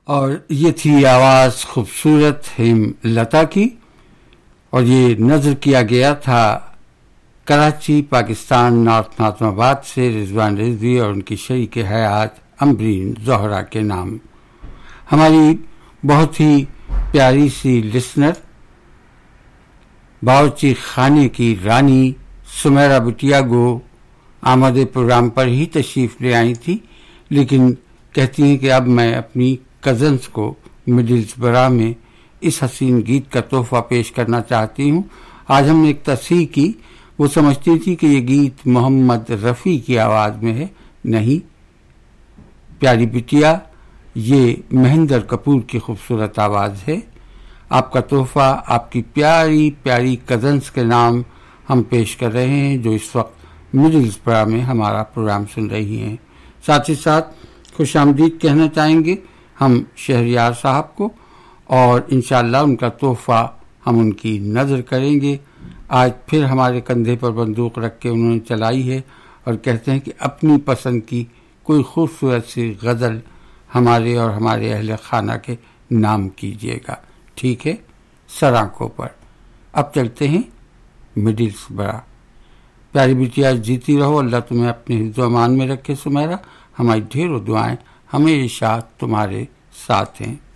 اور یہ تھی آواز خوبصورت ہیم لتا کی، اور یہ نظر کیا گیا تھا کراچی پاکستان نارتھ نازم آباد سے رضوان رضوی اور ان کی شریک حیات امبرین زہرا کے نام۔ ہماری بہت ہی پیاری سی لسنر باورچی خانے کی رانی سمیرہ بٹیا گو آمد پروگرام پر ہی تشریف لے آئی تھی، لیکن کہتی ہیں کہ اب میں اپنی کزنز کو مڈلسبرا میں اس حسین گیت کا تحفہ پیش کرنا چاہتی ہوں۔ آج ہم نے ایک تصحیح کی، وہ سمجھتی تھی کہ یہ گیت محمد رفیع کی آواز میں ہے، نہیں پیاری بٹیا، یہ مہندر کپور کی خوبصورت آواز ہے۔ آپ کا تحفہ آپ کی پیاری پیاری کزنز کے نام ہم پیش کر رہے ہیں جو اس وقت مڈلسبرا میں ہمارا پروگرام سن رہی ہیں۔ ساتھ ہی ساتھ خوش آمدید کہنا چاہیں گے ہم شہریار صاحب کو، اور انشاءاللہ ان کا تحفہ ہم ان کی نظر کریں گے۔ آج پھر ہمارے کندھے پر بندوق رکھ کے انہوں نے چلائی ہے اور کہتے ہیں کہ اپنی پسند کی کوئی خوبصورت سی غزل ہمارے اور ہمارے اہل خانہ کے نام کیجیے گا، ٹھیک ہے؟ سر آنکھوں پر۔ اب چلتے ہیں مڈلسبرا۔ پیاری بٹیا جیتی رہو، اللہ تمہیں اپنے حفظ و امان میں رکھے۔ سمیرہ، ہماری ڈھیروں دعائیں ہمیشہ تمہارے ساتھ ہیں۔